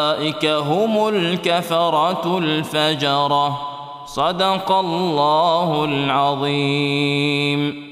أولئك هم الكفرة الفجرة. صدق الله العظيم.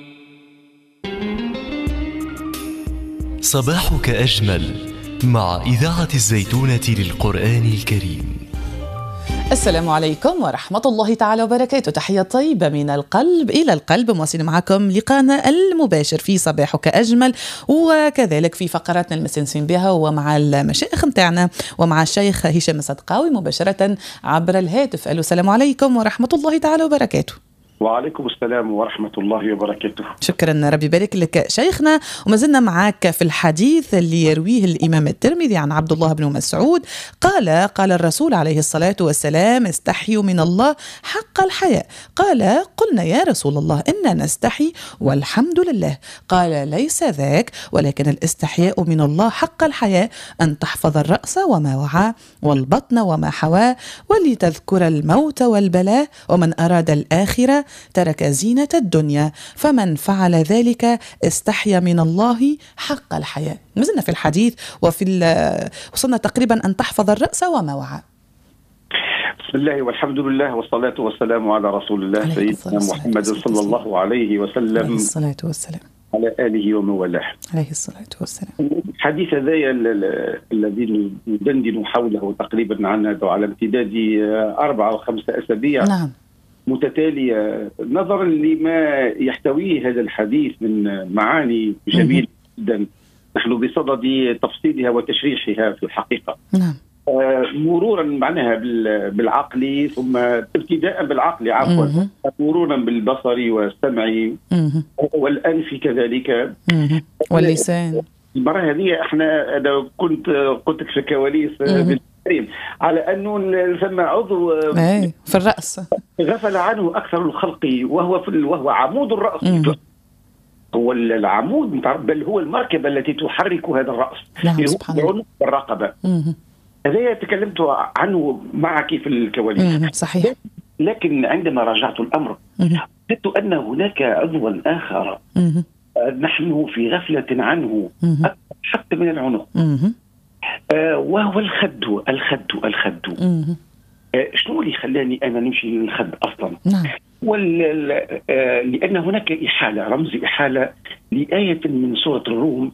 صباحك أجمل مع إذاعة الزيتونة للقرآن الكريم. السلام عليكم ورحمة الله تعالى وبركاته. تحية طيبة من القلب إلى القلب، مواصلين معكم لقاءنا المباشر في صباحك أجمل، وكذلك في فقراتنا المستنسين بها ومع المشايخ متاعنا ومع الشيخ هشام الصدقاوي مباشرة عبر الهاتف. السلام عليكم ورحمة الله تعالى وبركاته. وعليكم السلام ورحمة الله وبركاته. شكرا، ربي يبارك لك شيخنا. وما معك في الحديث اللي يرويه الإمام الترمذي عن عبد الله بن مسعود قال الرسول عليه الصلاة والسلام: استحيوا من الله حق الحياء. قال: قلنا يا رسول الله إنا نستحي والحمد لله. قال: ليس ذاك، ولكن الاستحياء من الله حق الحياء أن تحفظ الرأس وما وعى والبطن وما حواه ولتذكر الموت والبلاء، ومن أراد الآخرة ترك زينة الدنيا، فمن فعل ذلك استحيا من الله حق الحياء. نزلنا في الحديث وصلنا تقريبا أن تحفظ الرأس وما وعى. بسم الله والحمد لله والصلاة والسلام على رسول الله سيدنا محمد صلى الله عليه وسلم عليه الصلاة والسلام على آله ومن والاه عليه الصلاة والسلام. الحديث هذا الذي ندندن حوله تقريبا على امتداد 4 أو 5 أسابيع نعم متتالية، نظرا لما يحتويه هذا الحديث من معاني جميلة جدا نحن بصدد تفصيلها وتشريحها في الحقيقة. نعم. مرورا معناها بالعقل، ثم ابتداء بالعقل عفوا، مرورا بالبصري والسمعي والأنف كذلك واللسان. المرة هذه انا كنت في الكواليس على أنه ثم عضو في الرأس غفل عنه أكثر الخلق، وهو عمود الرأس. هو العمود، بل هو المركبة التي تحرك هذا الرأس. نعم سبحان الله. والرقبة هذا تكلمت عنه معك في الكواليس. صحيح. لكن عندما راجعت الأمر وجدت أن هناك عضوا آخر نحن في غفلة عنه حتى من العنق، وهو الخد. شنو اللي خلاني أنا نمشي للخد أصلا؟ نعم. لأن هناك رمز إحالة لآية من سورة الروم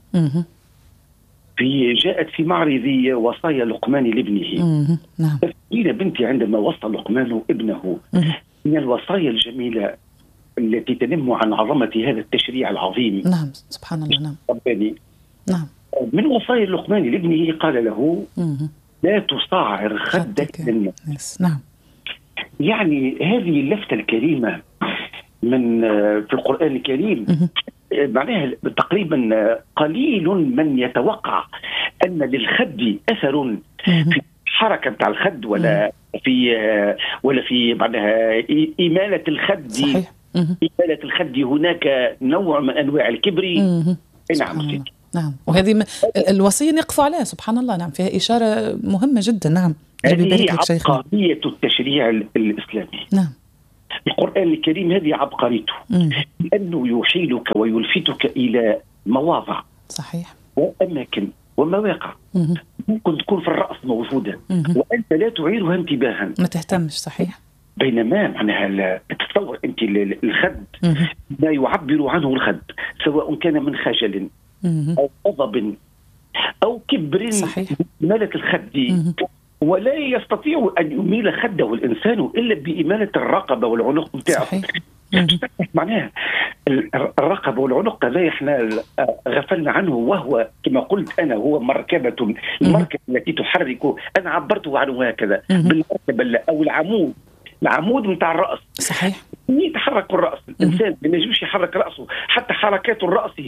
جاءت في معرض وصايا لقمان لابنه. نعم. بنتي عندما وصى لقمان ابنه من الوصايا الجميلة التي تنم عن عظمة هذا التشريع العظيم. نعم سبحان الله. نعم رباني. نعم. من وصايا لقمان لابنه قال له: لا تصعر خدك للناس. نعم. يعني هذه اللفتة الكريمة من في القرآن الكريم معناها تقريبا قليل من يتوقع أن للخد أثر في حركة بتاع الخد ولا في معناها إمالة الخد. صحيح. إمالة الخد هناك نوع من أنواع الكبر. نعم. نعم. وهذه الوصية نقف عليها سبحان الله. نعم فيها إشارة مهمة جدا. نعم. هذه عبقرية التشريع الإسلامي. نعم. القرآن الكريم هذه عبقريته، لأنه يحيلك ويلفتك إلى مواضع صحيح وأماكن ومواقع ممكن تكون في الرأس موجودة وأنت لا تعيرها انتباها، ما تهتمش. صحيح. بينما معناها تتصور أنت الخد ما يعبر عنه الخد، سواء كان من خجل أو غضب أو كبر. صحيح. مالت الخد ولا يستطيع أن يميل خده الإنسان إلا بإمالة الرقبة والعنق بتاعه. معناها الرقبة والعنق هذا احنا غفلنا عنه، وهو كما قلت أنا هو المركبة التي تحرك. أنا عبرته عنه هكذا بالمركبة أو العمود متاع الرأس. صحيح. يتحرك الرأس الإنسان ما ينجمش يحرك رأسه، حتى حركات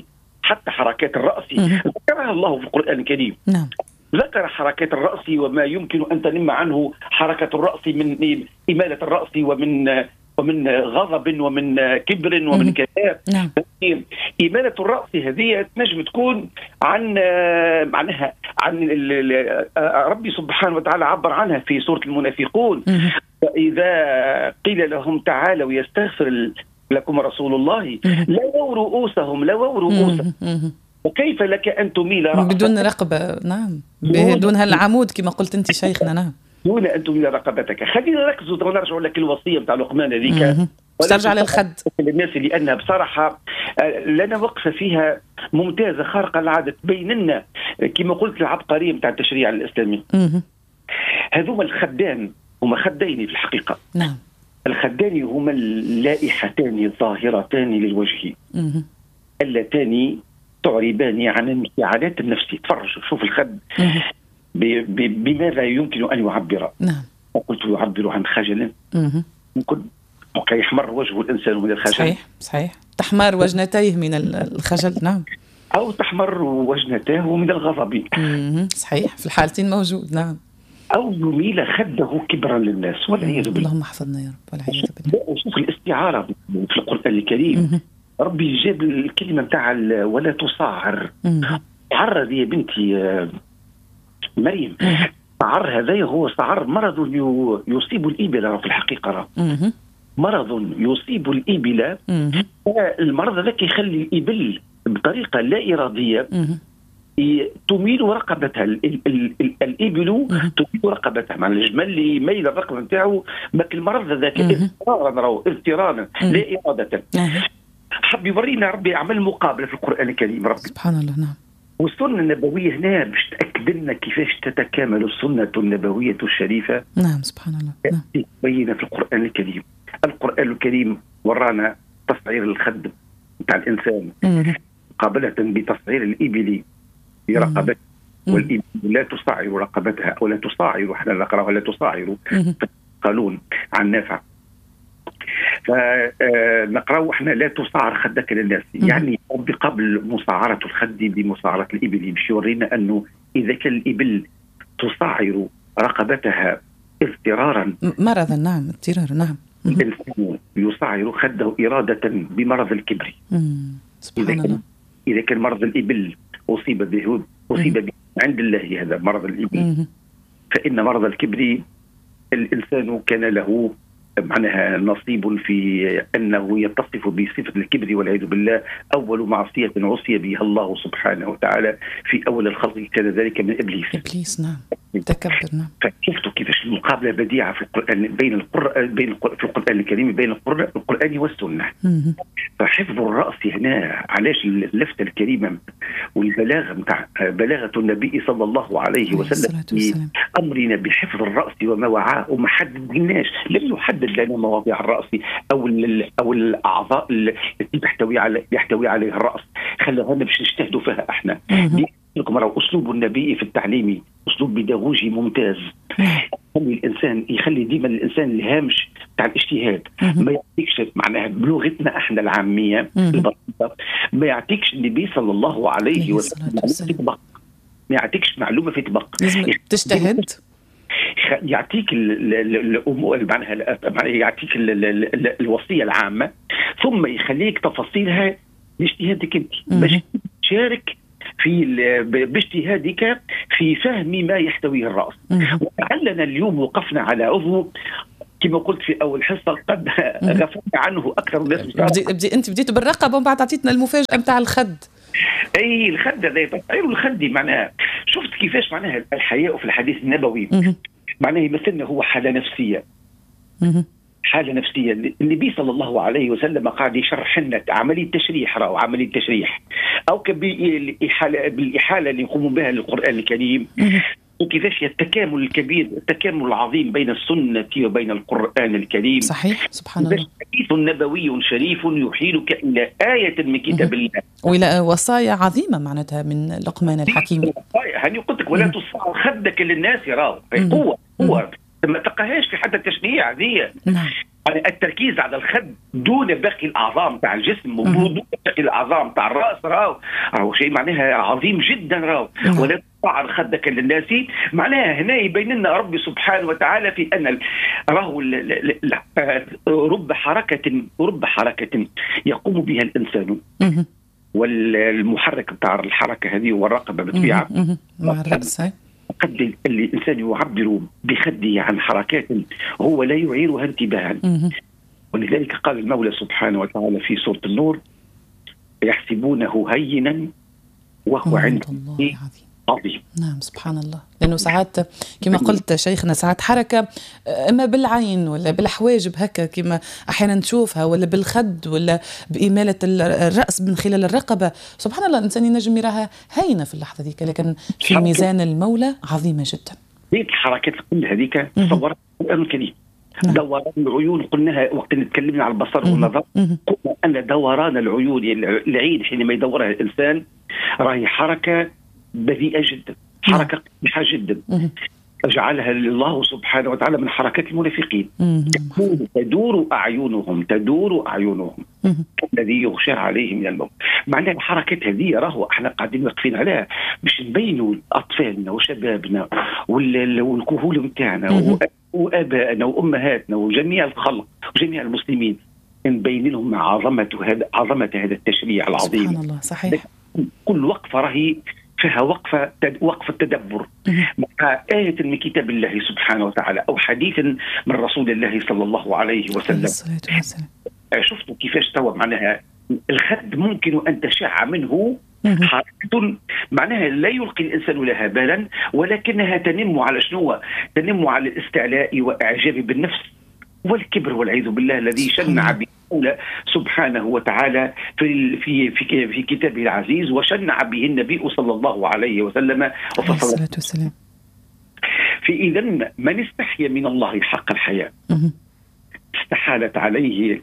الرأس ذكرها الله في القرآن الكريم. نعم. ذكر حركات الرأس وما يمكن أن تنم عنه حركة الرأس من إمالة الرأس ومن غضب ومن كبر ومن كذاب. نعم. إمالة الرأس هذه تنجم تكون معناها عن ربي سبحانه وتعالى عبر عنها في سورة المنافقون: وإذا قيل لهم تعالوا يستغفر لكم رسول الله لووا رؤوسهم وكيف لك أن تميل رأسك بدون رقبة؟ نعم، بدون هالعمود كما قلت أنت شيخنا. نعم، دون أن تميل رقبتك. خلينا نركز ونرجع لك الوصية بتاع لقمان هذيك، ترجع للخد للناس، لأنها بصراحة لنا وقفة فيها ممتازة خارقة العادة بيننا كما قلت العبقرية بتاع التشريع الإسلامي. هذوما الخدان هما خدين في الحقيقة. نعم، الخدان هما اللائحتان الظاهرتان للوجه اللتان تعربان عن الانفعالات النفسية. تفرج شوف الخد بماذا يمكن أن يعبر. نعم، قلت يعبر عن خجل، ممكن يحمر وجه الإنسان من الخجل. صحيح صحيح، تحمر وجنتيه من الخجل. نعم، أو تحمر وجنتاه من الغضب. صحيح، في الحالتين موجود. نعم، أو يميل خده كبرا للناس والعياذ بالله. اللهم احفظنا يا رب والعياذ بالله. شوف الاستعارة في القرآن الكريم، ربي جاب الكلمة بتاع ولا تصعر. صعر يا بنتي مريم، صعر هذا هو صعر مرض يصيب الإبل في الحقيقة. مرض يصيب الإبل. المرض ذاك يخلي الإبل بطريقة لا إرادية تميل رقبتها. الإبل تميل رقبتها، مع الجمل اللي يميل الرقبة نتاعو، لكن المرض ذاك اضطرارا لا إرادة. حب يورينا ربي عمل مقابلة في القرآن الكريم ربي سبحان الله. نعم، والسنة النبوية هنا باش تأكد لنا كيفاش تتكامل السنة النبوية الشريفة. نعم، سبحان الله. نعم، بينا في القرآن الكريم. القرآن الكريم ورانا تصعير الخد بتاع الإنسان مقابلة بتصعير الإبل برقبته، والإبل لا تصعر رقبتها أو لا تصعر، احنا نقرأها لا تصعر قانون عن نافع، فنقرأ احنا لا تصعر خدك للناس. يعني بقبل مصعرة الخد بمصعرة الإبل باش يورينا أنه إذا كان الإبل تصعر رقبتها اضطرارا مرضا. نعم، اضطرارا. نعم، الإنسان يصعر خده إرادة بمرض الكبر. سبحان الله. إذا كان مرض الإبل أصيب به عند الله هذا مرض الإبل، فإن مرض الكبر الإنسان كان له معناها نصيب في أنه يتصف بصفة الكبر والعياذ بالله. أول معصية عصي بها الله سبحانه وتعالى في أول الخلق كان ذلك من إبليس. نعم، تكبر. نعم، فشفتوا كيفاش المقابلة بديعة في القرآن في القرآن الكريم بين القرآن والسنة. فحفظ الرأس هنا علاش اللفتة الكريمة والبلاغة متاع بلاغة النبي صلى الله عليه وسلم في أمرنا بحفظ الرأس وما وعاه، وما حددناش، لم يحدد لنا مواضيع الرأس أو الأعضاء التي يحتوي عليها الرأس. خلونا باش نجتهدوا فيها احنا. لكم راهو أسلوب النبي في التعليم أسلوب بيداغوجي ممتاز، يخلي ديما الإنسان الهامش تاع الاجتهاد. ما يعطيكش معناها بلغتنا احنا العامية البسيطة، ما يعطيكش النبي صلى الله عليه وسلم ما يعطيكش معلومة في طبق، تجتهد، يعطيك الامور معناها يعطيك الوصيه العامه، ثم يخليك تفاصيلها باجتهادك انت باش تشارك في باجتهادك في فهم ما يحتويه الراس. ولعلنا اليوم وقفنا على عضو كما قلت في اول حصه قد غفلنا عنه اكثر الناس. انت بديت بالرقبه ومن بعد عطيتنا المفاجاه نتاع الخد. اي الخد هذا تصعير الخد معناها شفت كيفاش معناها الحياء في الحديث النبوي معناه يمثلنا هو حالة نفسية. حالة نفسية. النبي صلى الله عليه وسلم قاعد يشرح لنا عملية تشريح، راهو عملية تشريح أو بالإحالة اللي يقومون بها للقرآن الكريم، وكيفاش التكامل الكبير التكامل العظيم بين السنة وبين القرآن الكريم. صحيح، سبحان الله. حديث نبوي شريف يحيلك إلى آية من كتاب الله وإلى وصايا عظيمة معناتها من لقمان الحكيم. هاني قلت لك ولا تصعر خدك للناس، راهو قوة ما تلقاهاش في حتى التشريع هذه. يعني التركيز على الخد دون باقي الاعضاء تاع الجسم ودون باقي الاعضاء تاع الراس راهو شيء معناها عظيم جدا. راهو ولا تصعر خدك للناس معناها هنا يبين لنا ربي سبحانه وتعالى في ان راهو رب حركه يقوم بها الانسان، والمحرك بتاع الحركه هذه والرقبه بطبيعه مع الرأس. قد الإنسان يعبر بخده عن حركات هو لا يعيرها انتباها. ولذلك قال المولى سبحانه وتعالى في سورة النور: يحسبونه هينا وهو عند الله عظيم. نعم سبحان الله. لأنه ساعات كما قلت شيخنا ساعات حركة إما بالعين ولا بالحواجب هكا كما أحيانا نشوفها، ولا بالخد، ولا بإمالة الرأس من خلال الرقبة، سبحان الله الإنسان ينجم يراها هينة في اللحظة ذيك، لكن في ميزان المولى عظيمة جدا. هذه الحركات كل هذيك تصورت القرآن الكريم. دوران العيون قلناها وقت نتكلمنا على البصر والنظر، قلنا أن دوران العيون العين حينما يدورها الإنسان راهي حركة بذيئة جدا، حركة قبيحة جدا، جعلها الله سبحانه وتعالى من حركات المنافقين. تدور أعينهم الذي يغشى عليه من الموت. معناها الحركات هذه راهو احنا قاعدين واقفين عليها باش نبينوا اطفالنا وشبابنا والكهول نتاعنا وابائنا وامهاتنا وجميع الخلق وجميع المسلمين، نبين لهم عظمه هذا التشريع العظيم. سبحان الله صحيح. كل وقفه راهي فيها وقفة تدبر مع آية من كتاب الله سبحانه وتعالى أو حديث من رسول الله صلى الله عليه وسلم. شفتوا كيفاش توا معناها الخد ممكن أن تشع منه حركة معناها لا يلقي الإنسان لها بالا، ولكنها تنم على شنو؟ تنم على الاستعلاء وإعجاب بالنفس والكبر والعياذ بالله الذي شنع به سبحانه وتعالى في كتابه العزيز، وشنع به النبي صلى الله عليه وسلم وفصل. فإذا من استحيا من الله حق الحياة استحالت عليه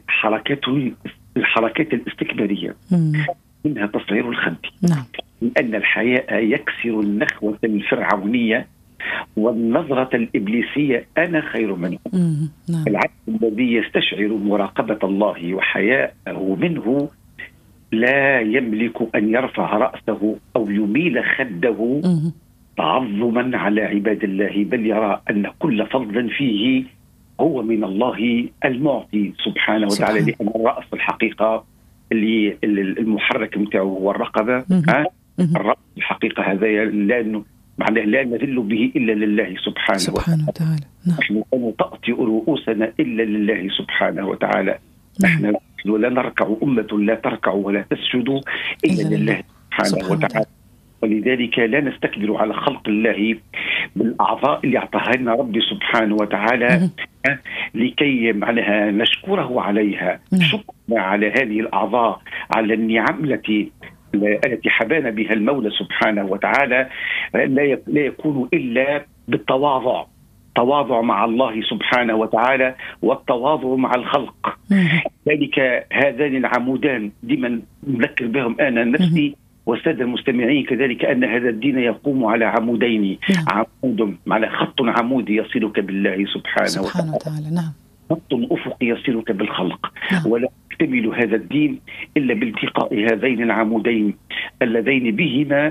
الحركات الاستكبارية، منها تصغير الخد، لأن الحياء يكسر النخوة الفرعونية والنظرة الإبليسية أنا خير منه. العبد الذي يستشعر مراقبة الله وحياءه منه لا يملك أن يرفع رأسه أو يميل خده تعظما على عباد الله، بل يرى أن كل فضل فيه هو من الله المعطي سبحانه وتعالى. لأن الرأس الحقيقة اللي المحرك متاعه هو الرقبة. الرأس الحقيقة هذا معناه لا نذل به إلا لله سبحانه وتعالى. نحن لا نطأطئ رؤوسنا إلا لله سبحانه وتعالى. نحن لا نركع أمة لا تركع ولا تسجد إلا لله سبحانه وتعالى. ولذلك لا نستكبر على خلق الله بالأعضاء اللي أعطاها لنا ربي سبحانه وتعالى لكي معناها نشكره عليها. شكرنا على هذه الأعضاء على النعم التي حبانا بها المولى سبحانه وتعالى لا يكون إلا بالتواضع، تواضع مع الله سبحانه وتعالى والتواضع مع الخلق. ذلك هذان العمودان ديما نذكر بهم أنا نفسي والسادة المستمعين كذلك، أن هذا الدين يقوم على عمودين، عمود على خط عمودي يصلك بالله سبحانه وتعالى، خط أفقي يصلك بالخلق. ولا يكتمل هذا الدين إلا بالتقاء هذين العمودين اللذين بهما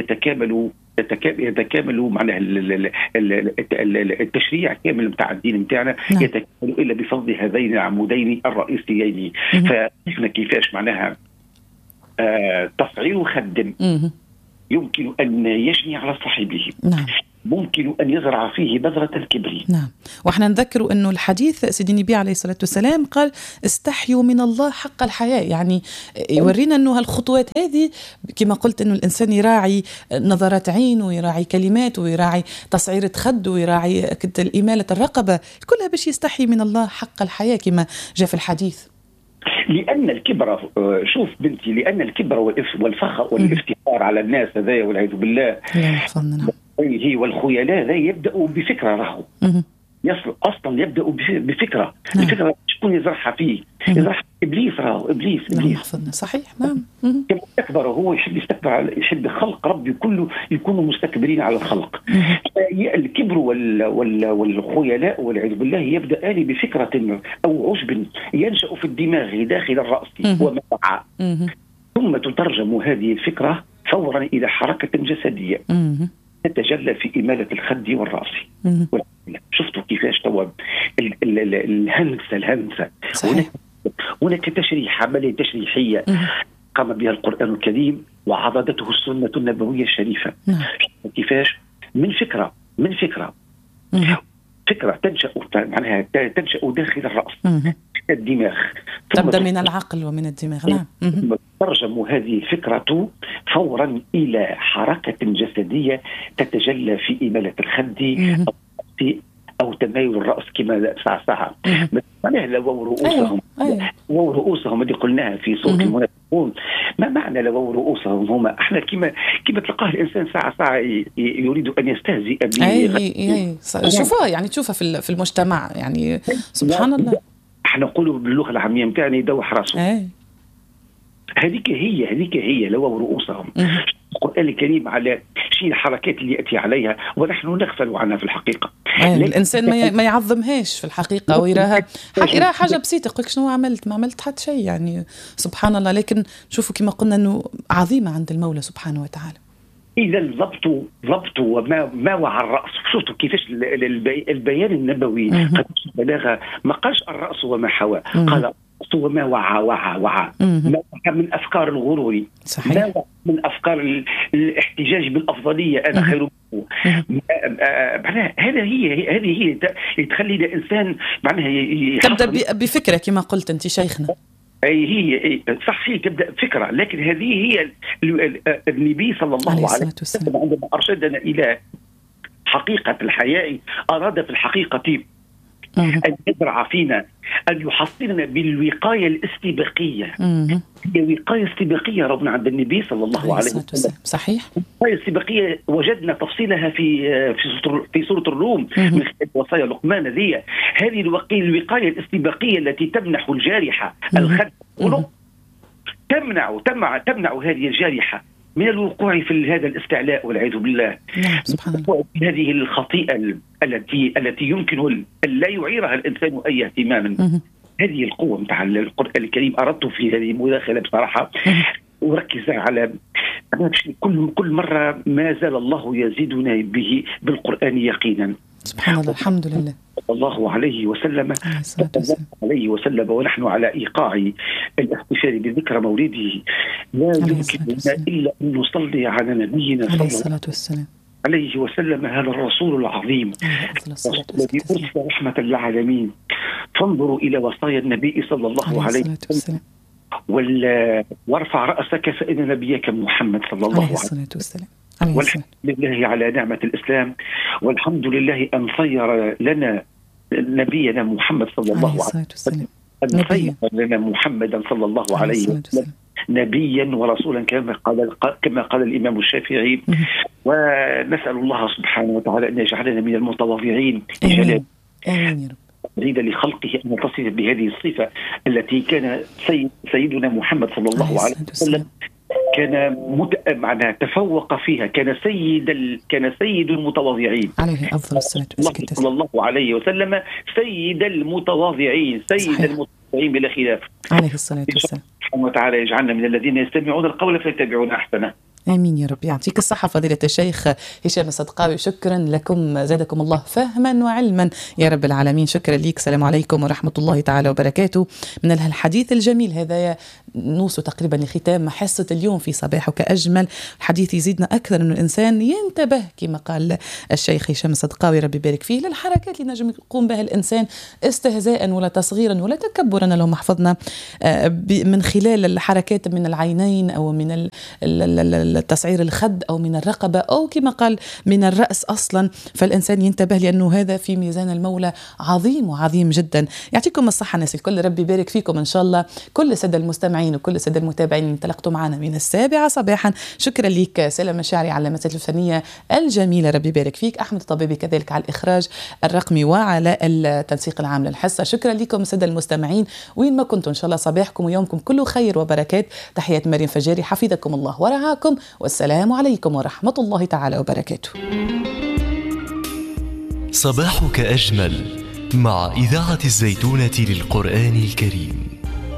يتكامل معناها التشريع كامل بتاع الدين بتاعنا يتكامل إلا بفضل هذين العمودين الرئيسيين. فإحنا كيفاش معناها تصعير خد يمكن أن يجني على صاحبه، ممكن أن يزرع فيه بذرة الكبر. وإحنا نذكر أنه الحديث سيدي النبي عليه الصلاة والسلام قال استحيوا من الله حق الحياء، يعني يورينا أنه هالخطوات هذه كما قلت أنه الإنسان يراعي نظرات عين ويراعي كلمات ويراعي تصعيرة خد ويراعي إمالة الرقبة، كلها باش يستحي من الله حق الحياء كما جاء في الحديث. لأن الكبر شوف بنتي، لأن الكبر والفخر والافتخار على الناس هذا والعياذ بالله هي والخيلاء ذا يبدأ بفكرة راهو أصلا يبدأ بفكرة شكون يزرعها فيه؟ يزرعها إبليس راهو إبليس. صحيح. كما يستكبر هو يحب خلق ربي كله يكونوا مستكبرين على الخلق. الكبر والخيلاء والعياذ بالله يبدأان بفكرة أو عشب ينشأ في الدماغ داخل الرأس ومعه، ثم تترجم هذه الفكرة فورا إلى حركة جسدية تتجلى في إمالة الخد والرأس. شفتوا كيفاش توا الهمسة هناك تشريح، عملية تشريحية قام بها القرآن الكريم وعضدته السنة النبوية الشريفة. كيفاش من فكرة تنشأ معناها تنشأ داخل الرأس الدماغ، تبدأ من العقل ومن الدماغ. ترجم هذه الفكرة فورا إلى حركة جسدية تتجلى في إمالة الخد أو تمايل الرأس كما صعصعها. معناها لو رؤوسهم اللي قلناها في سورة المنافقون. ما معنى لو رؤوسهم هما؟ احنا كما تلقاه الإنسان ساعة يريد أن يستهزئ شوفوها يعني تشوفها في المجتمع يعني سبحان الله. احنا نقولوا باللغة العامية متاعنا يدوح راسه. هذيك هي لو رؤوسهم. القرآن الكريم على شيء الحركات اللي يأتي عليها ونحن نغفل عنها في الحقيقة. الإنسان ما يعظمهاش في الحقيقة ويراها حاجة بسيطة. يقولك شنو عملت؟ ما عملت حتى شيء يعني سبحان الله. لكن شوفوا كما قلنا أنه عظيمة عند المولى سبحانه وتعالى. إذا ضبط وما وعى الرأس. شفتوا كيفاش البيان النبوي قد بلاغة ما قالش الرأس وما حوى، قال وما وعى ما من أفكار الغرور، ما من أفكار الاحتجاج بالأفضلية أنا خير منه. هذه هي تخلي الإنسان معناها تبدأ بفكرة كما قلت أنت شيخنا. هي صح، هي تبدأ فكرة، لكن هذه هي النبي صلى الله عليه وسلم عندما أرشدنا إلى حقيقة الحياة أراد في الحقيقة أن يزرع فينا، أن يحصلنا بالوقاية الاستباقية. الوقاية الاستباقية ربنا عند النبي صلى الله عليه وسلم. صحيح. الوقاية الاستباقية وجدنا تفصيلها في سورة الروم من وصايا لقمان. هذه الوقاية الاستباقية التي تمنح الجارحة الخد تمنع هذه الجارحة من الوقوع في هذا الاستعلاء والعياذ بالله. سبحان الله. هذه الخطيئة التي يمكن أن لا يعيرها الإنسان أي اهتماما. هذه القوة متاع القرآن الكريم. أردت في هذه المداخلة بصراحة وركز على كل مرة ما زال الله يزيدنا به بالقرآن يقينا. سبحان الله. الحمد لله. الله عليه وسلم ونحن على إيقاع الاحتفال بذكرى مولده لا يمكننا إلا أن نصلي على نبينا عليه الصلاة والسلام عليه وسلم، هذا الرسول العظيم الذي أرسل رحمة للعالمين. فانظروا إلى وصايا النبي صلى الله عليه وسلم وارفع رأسك فإن نبيك محمد صلى الله عليه وسلم. والحمد لله على نعمة الإسلام، والحمد لله أن صير لنا نبينا محمد صلى الله عليه وسلم، أن صير لنا محمدا صلى الله عليه وسلم نبيا ورسولا كما قال الإمام الشافعي. ونسأل الله سبحانه وتعالى أن يجعلنا من المتواضعين آمين يا رب. أريد لخلقه أن يتصف بهذه الصفة التي كان سيدنا محمد صلى الله عليه وسلم كان معناها تفوق فيها، كان سيد المتواضعين عليه أفضل الصلاة والسلام صلى الله عليه وسلم، سيد المتواضعين بلا خلاف عليه الصلاة والسلام. سبحانه وتعالى يجعلنا من الذين يستمعون القول فيتبعون أحسنه. آمين يا رب. يعطيك الصحة فضيلة الشيخ هشام الصدقاوي. شكرا لكم، زادكم الله فهما وعلما يا رب العالمين. شكرا ليك. السلام عليكم ورحمة الله تعالى وبركاته. من الحديث الجميل هذا نوصل تقريبا لختام حصة اليوم في صباحك أجمل. الحديث يزيدنا أكثر أن الإنسان ينتبه كما قال الشيخ هشام الصدقاوي ربي يبارك فيه للحركات اللي نجم يقوم بها الإنسان استهزاء ولا تصغيرا ولا تكبرا لو محفظنا من خلال الحركات من العينين أو من تصعير الخد أو من الرقبة أو كما قال من الرأس أصلا. فالإنسان ينتبه لأنه هذا في ميزان المولى عظيم وعظيم جدا. يعطيكم الصحة الناس الكل، ربي يبارك فيكم إن شاء الله كل سادة المستمعين وكل سادة المتابعين اللي انطلقتوا معنا من 7 صباحا. شكرا لك سلام مشاعري على المسات الفنية الجميلة، ربي يبارك فيك. أحمد الطبيبي كذلك على الإخراج الرقمي وعلى التنسيق العام للحصة. شكرا لكم سادة المستمعين وين ما كنتم، إن شاء الله صباحكم ويومكم كله خير وبركات. تحيات مريم فجاري، حفظكم الله ورعاكم، والسلام عليكم ورحمة الله تعالى وبركاته. صباحك أجمل مع إذاعة الزيتونة للقرآن الكريم.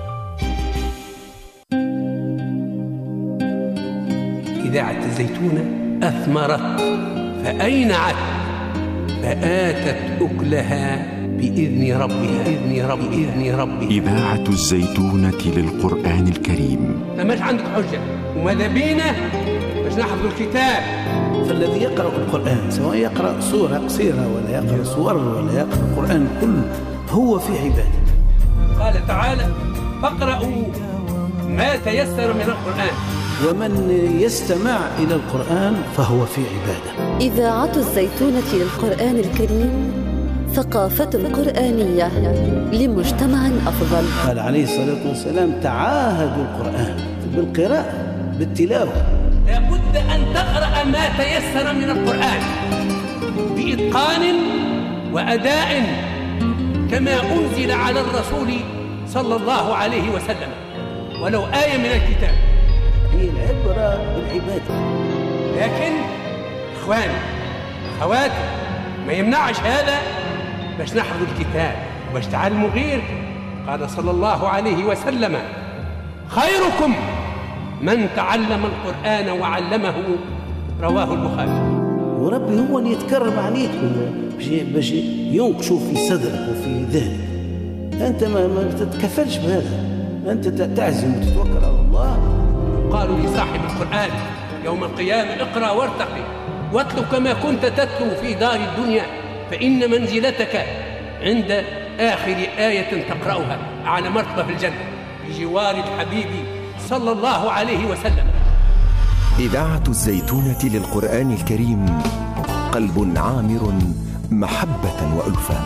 إذاعة الزيتونة أثمرت فأينعت فآتت أكلها بإذن ربها. إذاعة الزيتونة للقرآن الكريم. ماش عندك حجة وماذا بينا باش نحفظ الكتاب. فالذي يقرأ القرآن سواء يقرأ سورة قصيرة ولا يقرأ سور ولا يقرأ القرآن كله هو في عبادة. قال تعالى: فاقرأوا ما تيسر من القرآن. ومن يستمع إلى القرآن فهو في عبادة. إذاعة الزيتونة للقرآن الكريم، ثقافة قرآنية لمجتمع أفضل. قال عليه الصلاة والسلام: تعاهدوا القرآن بالقراءة بالتلاوة. لابد أن تقرأ ما تيسر من القرآن بإتقان وأداء كما أنزل على الرسول صلى الله عليه وسلم، ولو آية من الكتاب. هي العبرة بالعبادة. لكن إخواني أخواتي، ما يمنعش هذا باش نحفظ الكتاب وباش تعلموا غير. قال صلى الله عليه وسلم: خيركم من تعلم القرآن وعلمه. رواه البخاري. وربي هو اللي يتكرم عليك باش ينقشوا في صدرك وفي ذهنك. أنت ما تتكفلش بهذا، أنت تعزم وتتوكل على الله. قالوا لصاحب القرآن يوم القيامة: اقرأ وارتقي واتلو كما كنت تتلو في دار الدنيا، فإن منزلتك عند آخر آية تقرأها على مرتبة في الجنة بجوار الحبيب صلى الله عليه وسلم. إذاعة الزيتونة للقرآن الكريم، قلب عامر محبة وألفة.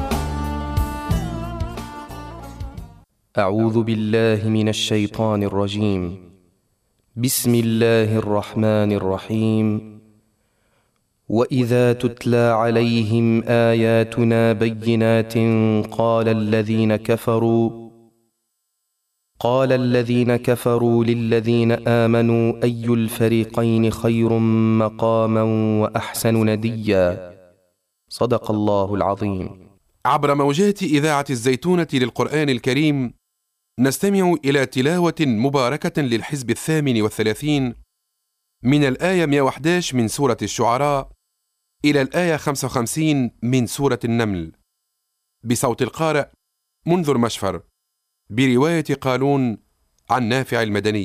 أعوذ بالله من الشيطان الرجيم. بسم الله الرحمن الرحيم. وإذا تتلى عليهم آياتنا بينات قال الذين كفروا للذين آمنوا أي الفريقين خير مقاما وأحسن نديا. صدق الله العظيم. عبر موجات إذاعة الزيتونة للقرآن الكريم نستمع إلى تلاوة مباركة للحزب 38 من الآية 111 من سورة الشعراء إلى الآية 55 من سورة النمل، بصوت القارئ منذر مشفر، برواية قالون عن نافع المدني.